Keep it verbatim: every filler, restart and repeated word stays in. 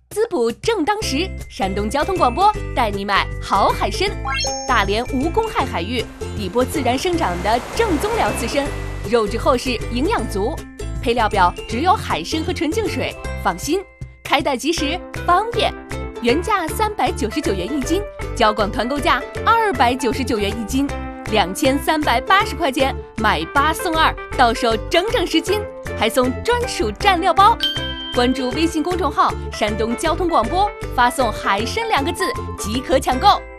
滋补正当时，山东交通广播带你买好海参。大连无公害海域，底波自然生长的正宗辽刺参，肉质厚实，营养足。配料表只有海参和纯净水，放心，开袋即时，方便。原价三百九十九元一斤，交广团购价二百九十九元一斤，两千三百八十块钱买八送二，到手整整十斤，还送专属蘸料包。关注微信公众号“山东交通广播”，发送“海参”两个字即可抢购。